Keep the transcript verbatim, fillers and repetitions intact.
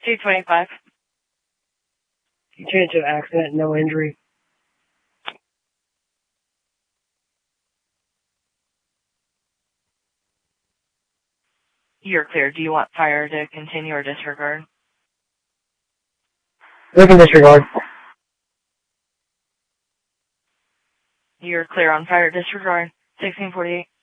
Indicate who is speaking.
Speaker 1: two twenty-five.
Speaker 2: Chance of accident, no injury.
Speaker 1: You're clear. Do you want fire to continue or disregard?
Speaker 2: We can disregard.
Speaker 1: You're clear on fire disregard. sixteen forty-eight.